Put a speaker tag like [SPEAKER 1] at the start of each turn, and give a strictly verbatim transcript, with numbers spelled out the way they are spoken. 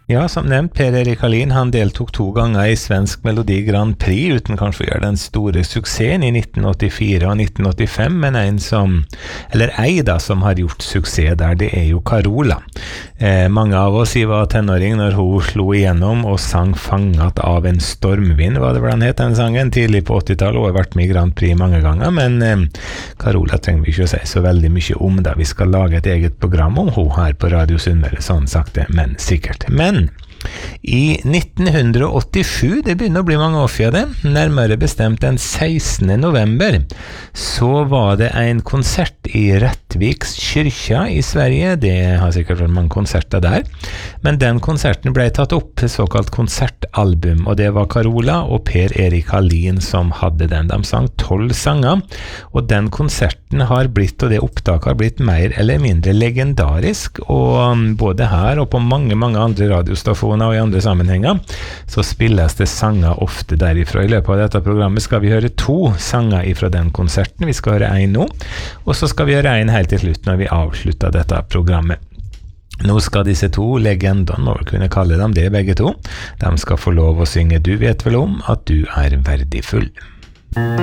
[SPEAKER 1] Ja, som nevnt, Per Erik Hallin, han deltok to ganger i Svensk Melodi Grand Prix, uten kanskje å gjøre den store suksessen i nitten åttifire og nitten åttifem, men en som, eller ei da, som har gjort suksess der, det er jo Carola. Eh, mange av oss var tenåring når hun slo igjennom og sang Fanget av en stormvind, hva det var den het, den sangen, tidlig på åttitallet, og har vært med i Grand Prix mange ganger, men eh, Carola trenger vi ikke å si så veldig mye om da. Vi skal lage et eget program om hun her på Radio Sunnmøre, sånn sagt det, men sikkert. Men i nitten åttisju, det begynner å bli mange år siden det, nærmere bestemt den sekstende november, så var det en konsert i Rättviks kyrkja i Sverige. Det har sikkert vært mange konserter der, men den konserten ble tatt opp til såkalt konsertalbum, og det var Carola og Per Erik Hallin som hadde den. De sang tolv sanger, og den konserten har blitt, og det opptaket har blitt mer eller mindre legendarisk, og både her og på mange, mange andre radiostasjoner og i andre sammenhenger, så spilles det sanger ofte derifra. I løpet av dette programmet skal vi høre to sanger ifra den konserten. Vi skal høre en nå, og så skal vi høre en helt til slutt når vi avslutter dette programmet. Nå skal disse to legendene, må vi kunne kalle dem det begge to, de skal få lov å synge Du vet vel om at du er verdifull.